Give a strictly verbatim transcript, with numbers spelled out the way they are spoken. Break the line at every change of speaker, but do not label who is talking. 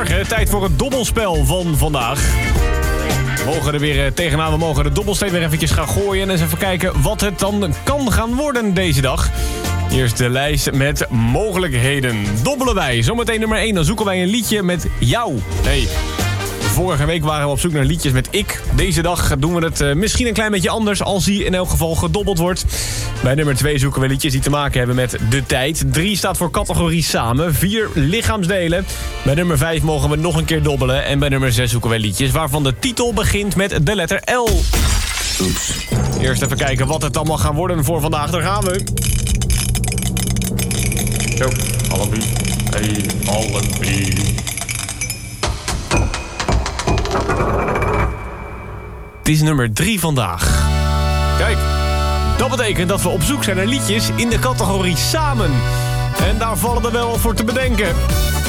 Goedemorgen, tijd voor het dobbelspel van vandaag. We mogen er weer tegenaan, we mogen de dobbelsteen weer eventjes gaan gooien... en eens even kijken wat het dan kan gaan worden deze dag. Eerst de lijst met mogelijkheden. Dobbelen wij, zometeen nummer één, dan zoeken wij een liedje met jou. Hey. Vorige week waren we op zoek naar liedjes met ik. Deze dag doen we het uh, misschien een klein beetje anders... als die in elk geval gedobbeld wordt. Bij nummer twee zoeken we liedjes die te maken hebben met de tijd. drie staat voor categorie samen. vier lichaamsdelen. Bij nummer vijf mogen we nog een keer dobbelen. En bij nummer zes zoeken we liedjes waarvan de titel begint met de letter L. Oeps. Eerst even kijken wat het allemaal gaan worden voor vandaag. Daar gaan we. Zo, Allenby. Hey, Allenby. Het is nummer drie vandaag. Kijk, dat betekent dat we op zoek zijn naar liedjes in de categorie samen. En daar vallen er wel voor te bedenken.